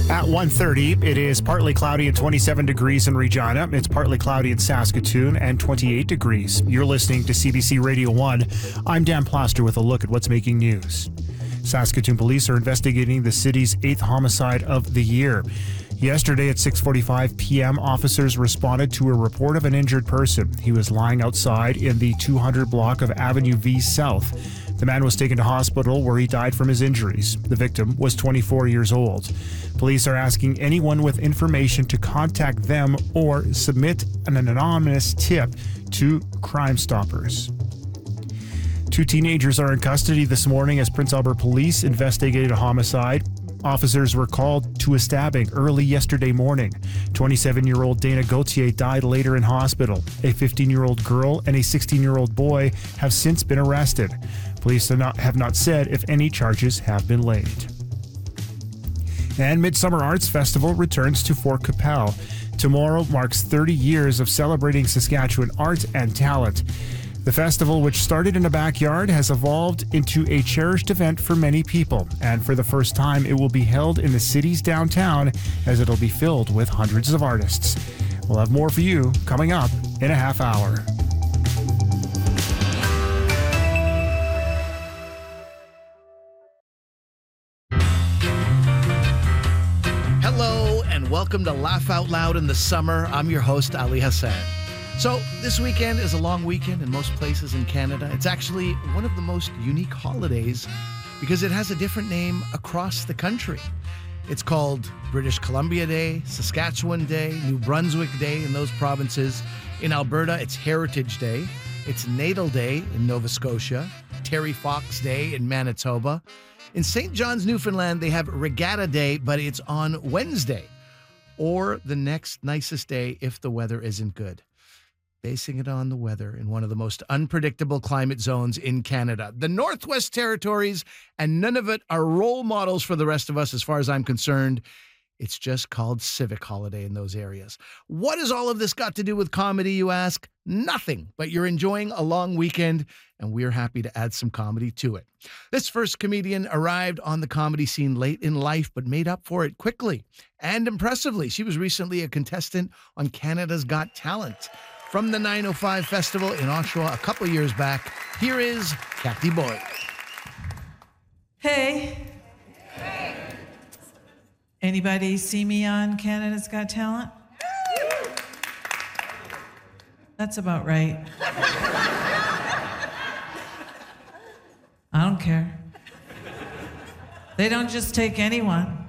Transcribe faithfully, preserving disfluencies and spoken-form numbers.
At one thirty, it is partly cloudy and twenty-seven degrees in Regina. It's partly cloudy in Saskatoon and twenty-eight degrees. You're listening to C B C Radio one. I'm Dan Plaster with a look at what's making news. Saskatoon police are investigating the city's eighth homicide of the year. Yesterday at six forty-five p.m., officers responded to a report of an injured person. He was lying outside in the two hundred block of Avenue V South. The man was taken to hospital where he died from his injuries. The victim was twenty-four years old. Police are asking anyone with information to contact them or submit an anonymous tip to Crime Stoppers. Two teenagers are in custody this morning as Prince Albert police investigated a homicide. Officers were called to a stabbing early yesterday morning. twenty-seven-year-old Dana Gauthier died later in hospital. A fifteen-year-old girl and a sixteen-year-old boy have since been arrested. Police have not, have not said if any charges have been laid. And Midsummer Arts Festival returns to Fort Qu'Appelle. Tomorrow marks thirty years of celebrating Saskatchewan art and talent. The festival, which started in a backyard, has evolved into a cherished event for many people. And for the first time, it will be held in the city's downtown, as it'll be filled with hundreds of artists. We'll have more for you coming up in a half hour. Hello, and welcome to Laugh Out Loud in the Summer. I'm your host, Ali Hassan. So this weekend is a long weekend in most places in Canada. It's actually one of the most unique holidays because it has a different name across the country. It's called British Columbia Day, Saskatchewan Day, New Brunswick Day in those provinces. In Alberta, it's Heritage Day. It's Natal Day in Nova Scotia, Terry Fox Day in Manitoba. In Saint John's, Newfoundland, they have Regatta Day, but it's on Wednesday, or the next nicest day if the weather isn't good. Basing it on the weather in one of the most unpredictable climate zones in Canada, the Northwest Territories, and none of it are role models for the rest of us as far as I'm concerned. It's just called Civic Holiday in those areas. What has all of this got to do with comedy, you ask? Nothing, but you're enjoying a long weekend, and we're happy to add some comedy to it. This first comedian arrived on the comedy scene late in life, but made up for it quickly and impressively. She was recently a contestant on Canada's Got Talent. From the nine oh five Festival in Oshawa a couple years back, here is Kathy Boyd. Hey. Hey. Anybody see me on Canada's Got Talent? That's about right. I don't care. They don't just take anyone.